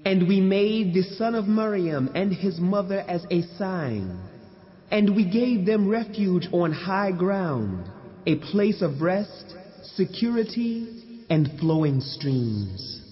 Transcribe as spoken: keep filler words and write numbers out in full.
And we made the son of Maryam and his mother as a sign. And we gave them refuge on high ground, a place of rest, security, and flowing streams.